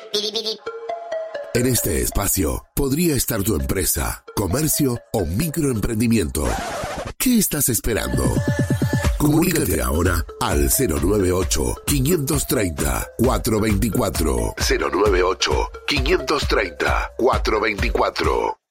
En este espacio podría estar tu empresa, comercio o microemprendimiento. ¿Qué estás esperando? Comunícate ahora al 098-530-424. 098-530-424.